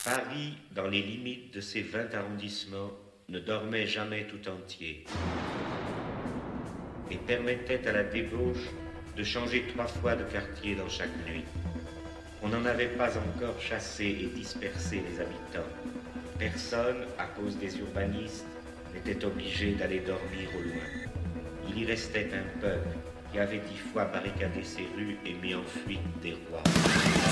Paris, dans les limites de ses 20 arrondissements, ne dormait jamais tout entier et permettait à la débauche de changer 3 fois de quartier dans chaque nuit. On n'en avait pas encore chassé et dispersé les habitants. Personne, à cause des urbanistes, n'était obligé d'aller dormir au loin. Il y restait un peuple qui avait 10 fois barricadé ses rues et mis en fuite des rois.